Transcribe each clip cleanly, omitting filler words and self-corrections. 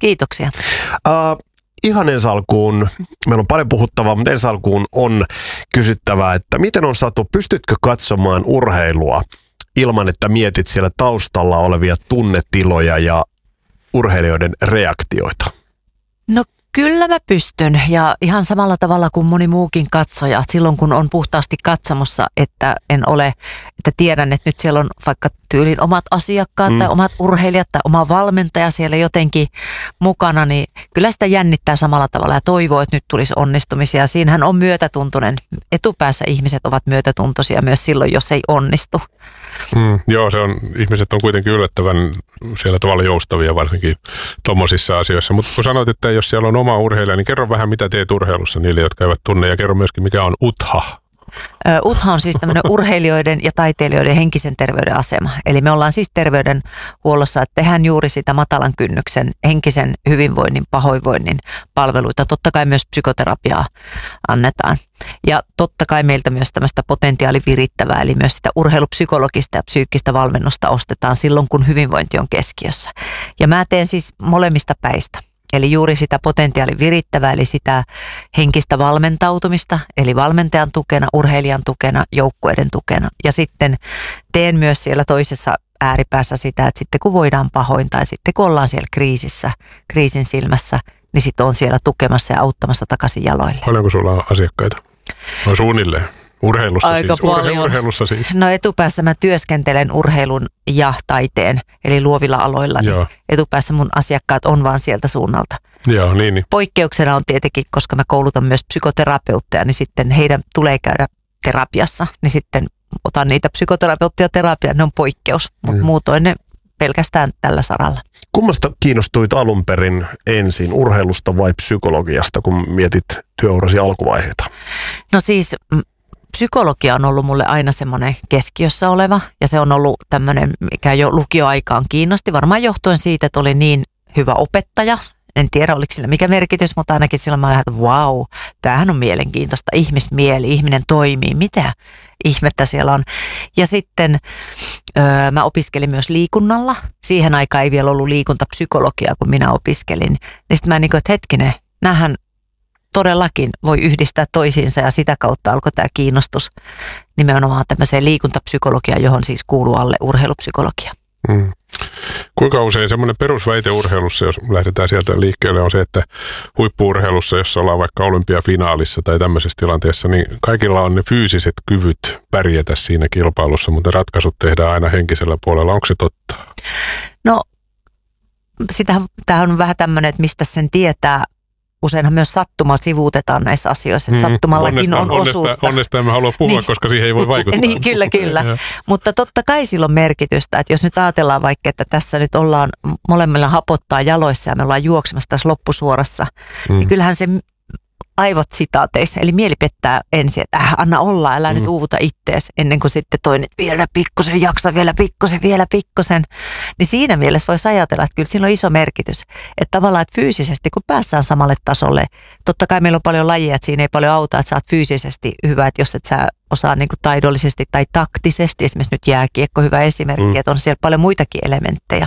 Kiitoksia. Ihan ensi alkuun, meillä on paljon puhuttavaa, mutta ensi alkuun on kysyttävää, että miten on Satu, pystytkö katsomaan urheilua ilman, että mietit siellä taustalla olevia tunnetiloja ja urheilijoiden reaktioita? No kyllä mä pystyn ja ihan samalla tavalla kuin moni muukin katsoja. Silloin kun on puhtaasti katsomossa, että tiedän, että nyt siellä on vaikka tyylin omat asiakkaat tai omat urheilijat tai oma valmentaja siellä jotenkin mukana, niin kyllä sitä jännittää samalla tavalla ja toivoo, että nyt tulisi onnistumisia. Siinähän on myötätuntoinen. Etupäässä ihmiset ovat myötätuntoisia myös silloin, jos ei onnistu. Joo, ihmiset on kuitenkin yllättävän siellä tavalla joustavia varsinkin tommosissa asioissa. Mutta kun sanoit, että jos siellä on oma urheilija, niin kerro vähän mitä teet urheilussa niille, jotka eivät tunne ja kerro myöskin mikä on UTHA. UTHA on siis tämmöinen urheilijoiden ja taiteilijoiden henkisen terveyden asema. Eli me ollaan siis terveydenhuollossa, että tehdään juuri sitä matalan kynnyksen henkisen hyvinvoinnin, pahoinvoinnin palveluita. Totta kai myös psykoterapiaa annetaan. Ja totta kai meiltä myös tämmöistä potentiaalivirittävää, eli myös sitä urheilupsykologista ja psyykkistä valmennusta ostetaan silloin, kun hyvinvointi on keskiössä. Ja mä teen siis molemmista päistä. Eli juuri sitä potentiaalin virittävää, eli sitä henkistä valmentautumista, eli valmentajan tukena, urheilijan tukena, joukkueiden tukena. Ja sitten teen myös siellä toisessa ääripäässä sitä, että sitten kun voidaan pahoin tai sitten kun ollaan siellä kriisin silmässä, niin sitten on siellä tukemassa ja auttamassa takaisin jaloille. Paljonko sulla on asiakkaita? No suunnilleen. Urheilussa aika siis. Paljon. Urheilussa siis. No etupäässä mä työskentelen urheilun ja taiteen, eli luovilla aloilla. Niin etupäässä mun asiakkaat on vaan sieltä suunnalta. Joo, niin. Poikkeuksena on tietenkin, koska mä koulutan myös psykoterapeutteja, niin sitten heidän tulee käydä terapiassa. Niin sitten otan niitä psykoterapeuttia terapiaan, ne on poikkeus, mutta muutoin ne pelkästään tällä saralla. Kummasta kiinnostuit alun perin ensin, urheilusta vai psykologiasta, kun mietit työurasi alkuvaiheita? No siis psykologia on ollut mulle aina semmoinen keskiössä oleva ja se on ollut tämmöinen, mikä jo lukioaikaan kiinnosti. Varmaan johtuen siitä, että oli niin hyvä opettaja. En tiedä, oliko sillä mikä merkitys, mutta ainakin silloin mä ajattelin, että vau, tämähän on mielenkiintoista. Ihmismieli, ihminen toimii, mitä ihmettä siellä on. Ja sitten mä opiskelin myös liikunnalla. Siihen aikaan ei vielä ollut liikuntapsykologiaa, kun minä opiskelin. Niin sitten mä niin kuin, että hetkinen, näähän todellakin voi yhdistää toisiinsa ja sitä kautta alkoi tämä kiinnostus nimenomaan tämmöiseen liikuntapsykologiaan, johon siis kuuluu alle urheilupsykologia. Kuinka usein semmoinen perusväite urheilussa, jos lähdetään sieltä liikkeelle, on se, että huippu-urheilussa, jos ollaan vaikka olympiafinaalissa tai tämmöisessä tilanteessa, niin kaikilla on ne fyysiset kyvyt pärjätä siinä kilpailussa, mutta ratkaisut tehdään aina henkisellä puolella. Onko se totta? No, tämähän on vähän tämmöinen, että mistä sen tietää. Useinhan myös sattuma sivuutetaan näissä asioissa, että sattumallakin on osuutta. Onnesta emme halua puhua, niin, koska siihen ei voi vaikuttaa. Niin, kyllä. Mutta totta kai sillä on merkitystä, että jos nyt ajatellaan vaikka, että tässä nyt ollaan molemmilla hapottaa jaloissa ja me ollaan juoksemassa tässä loppusuorassa, niin kyllähän se aivot sitaateissa, eli mieli pettää ensin, että anna olla, älä nyt uuvuta ittees, ennen kuin sitten toinen, vielä pikkusen, jaksa vielä pikkusen. Niin siinä mielessä voisi ajatella, että kyllä sillä on iso merkitys. Että tavallaan, että fyysisesti, kun päässään samalle tasolle, totta kai meillä on paljon lajeja, että siinä ei paljon auta, että sä oot fyysisesti hyvä, että jos et sä osaa niin kuin taidollisesti tai taktisesti, esimerkiksi nyt jääkiekko, hyvä esimerkki, että on siellä paljon muitakin elementtejä.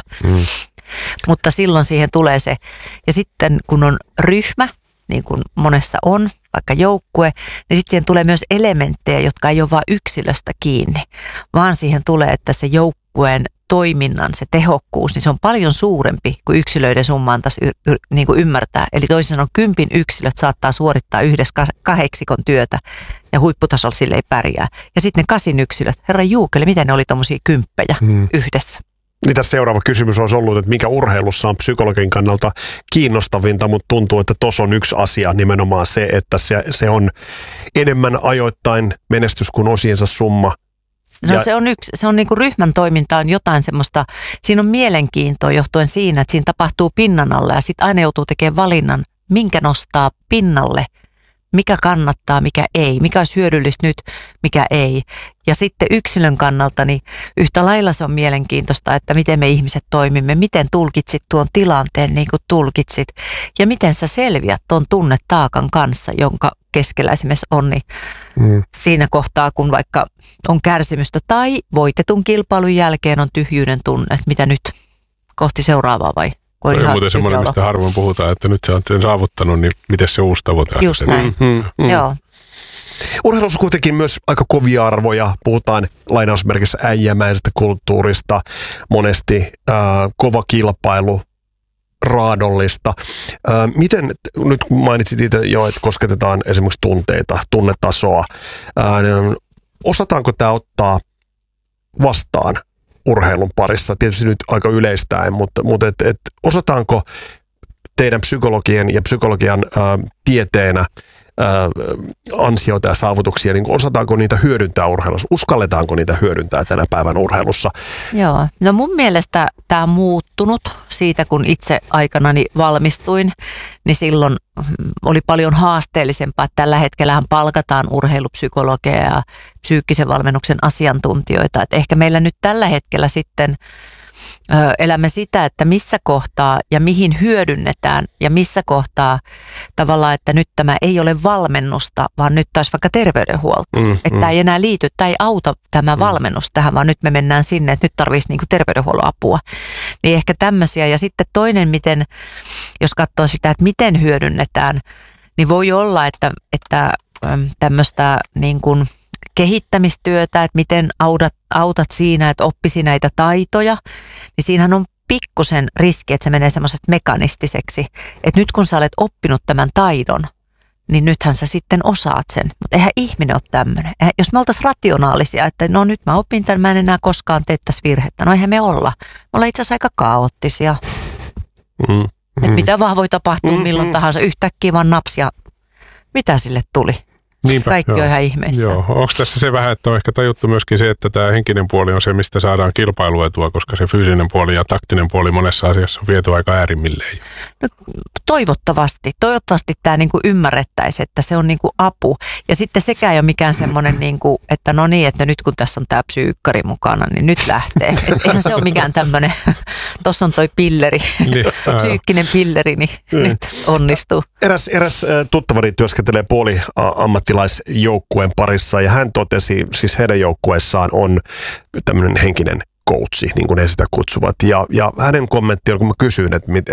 Mutta silloin siihen tulee se. Ja sitten kun on ryhmä, niin kuin monessa on, vaikka joukkue, niin sitten siihen tulee myös elementtejä, jotka ei ole vain yksilöstä kiinni, vaan siihen tulee, että se joukkueen toiminnan, se tehokkuus, niin se on paljon suurempi kuin yksilöiden summa antaisi niin kuin ymmärtää. Eli toisin sanoen 10 yksilöt saattaa suorittaa yhdessä 8 työtä ja huipputasolla sille ei pärjää. Ja sitten ne 8 yksilöt, herra juukeli, miten ne oli tommosia 10 yhdessä? Niin tässä seuraava kysymys olisi ollut, että mikä urheilussa on psykologin kannalta kiinnostavinta, mutta tuntuu, että tuossa on yksi asia nimenomaan se, että se on enemmän ajoittain menestys kuin osiensa summa. No se on niin kuin ryhmän toiminta on jotain semmoista, siinä on mielenkiintoa johtuen siinä, että siinä tapahtuu pinnan alla ja sitten aina joutuu tekemään valinnan, minkä nostaa pinnalle, mikä kannattaa, mikä ei, mikä olisi hyödyllistä nyt, mikä ei. Ja sitten yksilön kannalta niin yhtä lailla se on mielenkiintoista, että miten me ihmiset toimimme, miten tulkitsit tuon tilanteen niin kuin tulkitsit ja miten sä selviät tuon tunnetaakan kanssa, jonka keskellä esimerkiksi on niin siinä kohtaa, kun vaikka on kärsimystä tai voitetun kilpailun jälkeen on tyhjyyden tunne, että mitä nyt kohti seuraavaa vai voi on muuten semmoinen, mistä harvoin puhutaan, että nyt se on sen saavuttanut, niin miten se uusi tavoite? Just näin, joo. Urheilussa kuitenkin myös aika kovia arvoja. Puhutaan lainausmerkissä äijämäisestä kulttuurista, monesti kova kilpailu, raadollista. Miten, nyt kun mainitsit itse jo, että kosketetaan esimerkiksi tunteita, tunnetasoa, osataanko tämä ottaa vastaan urheilun parissa? Tietysti nyt aika yleistäen, mutta osataanko teidän psykologien ja psykologian tieteenä ansioita ja saavutuksia, niin osataanko niitä hyödyntää urheilussa? Uskalletaanko niitä hyödyntää tänä päivän urheilussa? Joo, no mun mielestä tämä on muuttunut siitä, kun itse aikanani valmistuin, niin silloin oli paljon haasteellisempaa. Tällä hetkellähän palkataan urheilupsykologeja ja psyykkisen valmennuksen asiantuntijoita. Et ehkä meillä nyt tällä hetkellä sitten elämme sitä, että missä kohtaa ja mihin hyödynnetään ja missä kohtaa tavallaan, että nyt tämä ei ole valmennusta, vaan nyt taas vaikka terveydenhuolto. Että tämä ei enää liity, tämä ei auta tämä valmennus tähän, vaan nyt me mennään sinne, että nyt tarvitsisi niinku terveydenhuollon apua. Niin ehkä tämmöisiä. Ja sitten toinen, miten, jos katsoo sitä, että miten hyödynnetään, niin voi olla, että tämmöistä niin kuin kehittämistyötä, että miten autat siinä, että oppisi näitä taitoja, niin siinähän on pikkusen riski, että se menee semmoiset mekanistiseksi, että nyt kun sä olet oppinut tämän taidon, niin nythän sä sitten osaat sen. Mutta eihän ihminen ole tämmöinen. Jos me oltaisiin rationaalisia, että no nyt mä opin tämän, mä en enää koskaan tee tässä virhettä. No eihän me olla. Me ollaan itse asiassa aika kaoottisia. Että mitä vaan voi tapahtua milloin tahansa, yhtäkkiä vaan napsia. Mitä sille tuli? Niinpä, kaikki on ihan ihmeessä. Joo. Onko tässä se vähän, että on ehkä tajuttu myöskin se, että tämä henkinen puoli on se, mistä saadaan kilpailuetua, koska se fyysinen puoli ja taktinen puoli monessa asiassa on viety aika äärimmilleen? No, toivottavasti tämä niinku ymmärrettäisiin, että se on niinku apu. Ja sitten sekään ei ole mikään semmoinen, niinku, että no niin, että nyt kun tässä on tämä psyykkari mukana, niin nyt lähtee. Eihän se ole mikään tämmöinen, tuossa on toi pilleri, psyykkinen pilleri, niin nyt onnistuu. Eräs tuttavani työskentelee puoliammattilaisjoukkueen parissa ja hän totesi, siis heidän joukkueessaan on tämmöinen henkinen coachi, niin kuin he sitä kutsuvat. Ja hänen kommentti on, kun mä kysyin,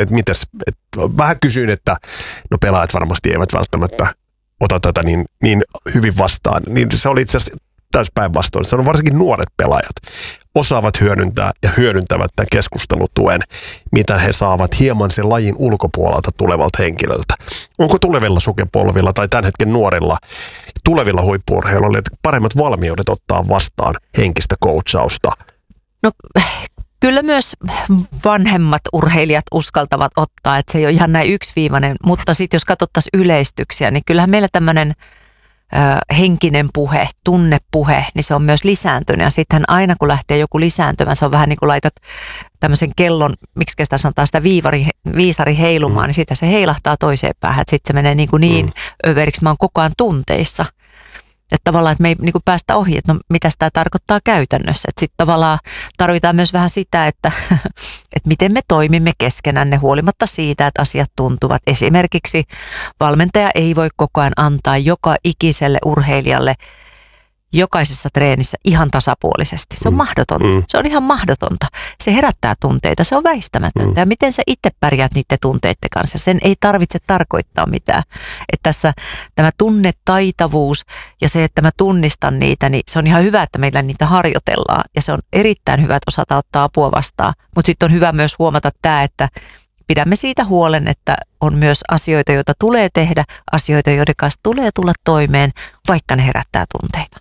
vähän kysyin, että no pelaajat varmasti eivät välttämättä ota tätä niin hyvin vastaan, niin se oli itse asiassa täys päinvastoin. Se on varsinkin nuoret pelaajat osaavat hyödyntää ja hyödyntävät tämän keskustelutuen, mitä he saavat hieman sen lajin ulkopuolelta tulevalta henkilöltä. Onko tulevilla sukupolvilla tai tämän hetken nuorilla tulevilla huippu-urheiluilla paremmat valmiudet ottaa vastaan henkistä coachausta? No kyllä myös vanhemmat urheilijat uskaltavat ottaa, että se ei ole ihan näin yksiviivainen, mutta sitten jos katsottaisiin yleistyksiä, niin kyllähän meillä tämmöinen henkinen puhe, tunnepuhe, niin se on myös lisääntynyt. Ja sittenhän aina kun lähtee joku lisääntymään, se on vähän niin kuin laitat tämmöisen kellon, miksi sitä sanotaan sitä viisari heilumaan, niin sitten se heilahtaa toiseen päähän, että sitten se menee niin överiksi, mä oon koko ajan tunteissa. Että tavallaan, että me ei niin kuin päästä ohi, että no mitä tämä tarkoittaa käytännössä. Että sitten tavallaan tarvitaan myös vähän sitä, että miten me toimimme keskenään huolimatta siitä, että asiat tuntuvat. Esimerkiksi valmentaja ei voi koko ajan antaa joka ikiselle urheilijalle jokaisessa treenissä ihan tasapuolisesti. Se on mahdotonta. Se on ihan mahdotonta. Se herättää tunteita, se on väistämätöntä. Ja miten sä itse pärjäät niiden tunteiden kanssa? Sen ei tarvitse tarkoittaa mitään. Että tässä tämä tunnetaitavuus ja se, että mä tunnistan niitä, niin se on ihan hyvä, että meillä niitä harjoitellaan. Ja se on erittäin hyvä, että osata ottaa apua vastaan. Mutta sitten on hyvä myös huomata tämä, että pidämme siitä huolen, että on myös asioita, joita tulee tehdä, asioita, joiden kanssa tulee tulla toimeen, vaikka ne herättää tunteita.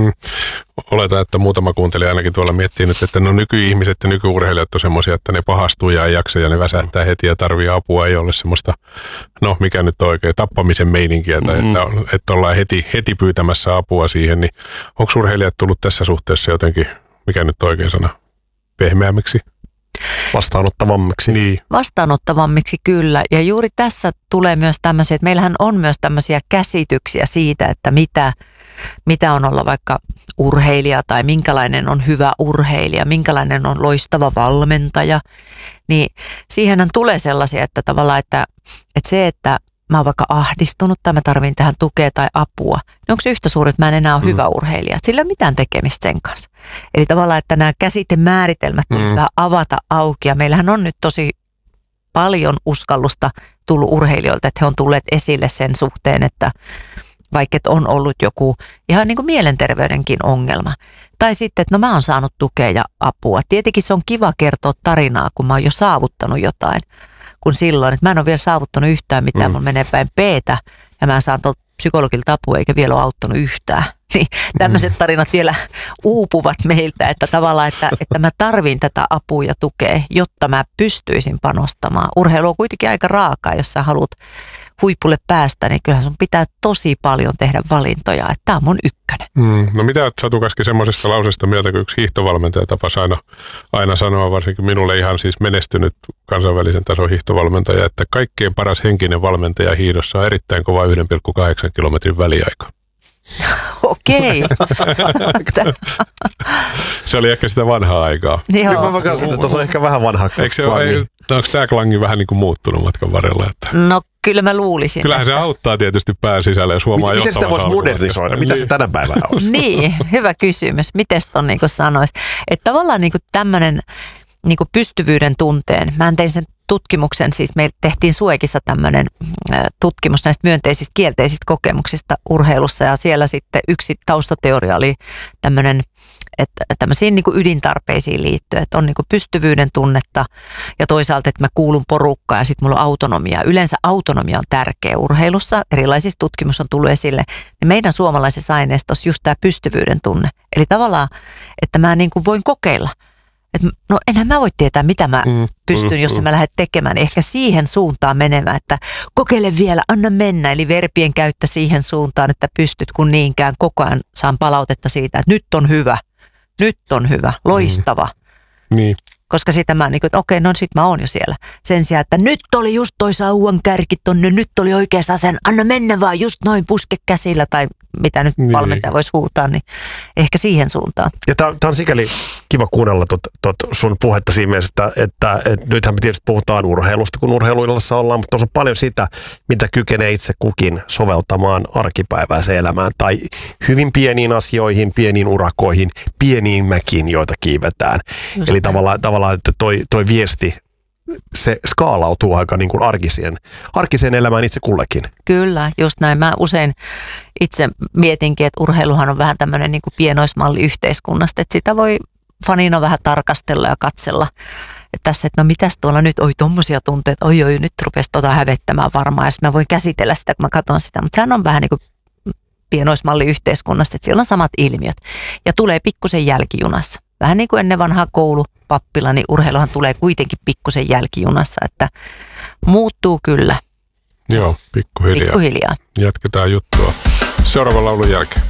Oletan, että muutama kuuntelija ainakin tuolla miettii nyt, että no nykyihmiset ja nykyurheilijat on semmoisia, että ne pahastuu ja ei jaksa ja ne väsähtää heti ja tarvii apua. Ei ole semmoista, no mikä nyt on oikein, tappamisen meininkiä tai että ollaan heti pyytämässä apua siihen. Niin onko urheilijat tullut tässä suhteessa jotenkin, mikä nyt on oikein sana, pehmeämmiksi? Vastaanottavammiksi. Niin. Vastaanottavammiksi kyllä. Ja juuri tässä tulee myös tämmöisiä, että meillähän on myös tämmöisiä käsityksiä siitä, että mitä on olla vaikka urheilija tai minkälainen on hyvä urheilija, minkälainen on loistava valmentaja. Niin siihenhän tulee sellaisia, että tavallaan, että se, että mä oon vaikka ahdistunut tai mä tarvin tähän tukea tai apua, niin onko se yhtä suuri, että mä en enää ole hyvä urheilija? Sillä ei ole mitään tekemistä sen kanssa. Eli tavallaan, että nämä käsitemääritelmät tulisi vähän avata auki. Ja meillähän on nyt tosi paljon uskallusta tullut urheilijoilta, että he on tulleet esille sen suhteen, että vaikka on ollut joku ihan niin kuin mielenterveydenkin ongelma. Tai sitten, että no mä oon saanut tukea ja apua. Tietenkin se on kiva kertoa tarinaa, kun mä oon jo saavuttanut jotain, kun silloin, että mä en ole vielä saavuttanut yhtään mitään, mulla menee päin peetä ja mä saan tuolta psykologilta apua eikä vielä ole auttanut yhtään. Niin tämmöiset tarinat vielä uupuvat meiltä, että tavallaan, että mä tarvin tätä apua ja tukea, jotta mä pystyisin panostamaan. Urheilu on kuitenkin aika raakaa, jos sä haluat huipulle päästä, niin kyllähän sun pitää tosi paljon tehdä valintoja, että tää on mun ykkönen. No mitä olet Satu Kaski semmoisesta lausesta mieltä, kun yksi hiihtovalmentaja tapasi aina sanoa, varsinkin minulle ihan siis menestynyt kansainvälisen tason hiihtovalmentaja, että kaikkein paras henkinen valmentaja hiihdossa on erittäin kova 1,8 kilometrin väliaika. Okei. Se oli ehkä sitä vanhaa aikaa. Joo. Mä katsoin, että tuossa on ehkä vähän vanha klangi. Onko tämä klangi vähän niin kuin muuttunut matkan varrella? Että... No kyllä mä luulisin. Kyllähän se auttaa tietysti pään sisällä, jos huomaa miten sitä voisi modernisoida? Mitä se tänä päivänä on? Niin, hyvä kysymys. Miten ton niin kuin sanoisi? Että tavallaan niin kuin tämmöinen niin kuin pystyvyyden tunteen. Mä tein sen tutkimuksen, siis me tehtiin Suekissa tämmöinen tutkimus näistä myönteisistä kielteisistä kokemuksista urheilussa ja siellä sitten yksi taustateoria oli tämmöinen, että tämmöisiin niin kuin ydintarpeisiin liittyen, että on niin kuin pystyvyyden tunnetta ja toisaalta, että mä kuulun porukkaan ja sitten mulla on autonomia. Yleensä autonomia on tärkeä urheilussa, erilaisissa tutkimus on tullut esille. Ja meidän suomalaisessa aineistossa just tämä pystyvyyden tunne. Eli tavallaan, että mä niin kuin voin kokeilla. Et no enhän mä voi tietää, mitä mä pystyn, jos mä lähden tekemään. Ehkä siihen suuntaan menemään, että kokeile vielä, anna mennä. Eli verbien käyttö siihen suuntaan, että pystyt kun niinkään koko ajan saan palautetta siitä, että nyt on hyvä, loistava. Niin. Koska sitä mä niin kuin, että okei, no sit mä oon jo siellä. Sen sijaan, että nyt oli just toi sauvan kärki tonne, nyt oli oikeassa sen, anna mennä vaan just noin puske käsillä tai mitä nyt valmentaja voisi huutaa, niin ehkä siihen suuntaan. Ja tää on sikäli kiva kuunnella sun puhetta siinä mielessä, että nythän me tietysti puhutaan urheilusta, kun urheiluillassa ollaan, mutta tuossa on paljon sitä, mitä kykenee itse kukin soveltamaan arkipäiväiseen elämään tai hyvin pieniin asioihin, pieniin urakoihin, pieniin mäkiin, joita kiivetään. Just eli tavallaan, että toi viesti, se skaalautuu aika niin kuin arkiseen elämään itse kullekin. Kyllä, just näin. Mä usein itse mietinkin, että urheiluhan on vähän tämmöinen niin kuin pienoismalli yhteiskunnasta, että sitä voi fanina vähän tarkastella ja katsella. Että tässä, että no mitäs tuolla nyt, tommosia tunteita, nyt rupesi hävettämään varmaan, ja mä voin käsitellä sitä, kun mä katson sitä, mutta sehän on vähän niin kuin pienoismalli yhteiskunnasta, että siellä on samat ilmiöt ja tulee pikkusen jälkijunassa. Vähän niin kuin ennen vanhaa koulupappila, niin urheiluhan tulee kuitenkin pikkusen jälkijunassa, että muuttuu kyllä. Joo, pikkuhiljaa. Pikkuhiljaa. Jatketaan juttua seuraavan laulun jälkeen.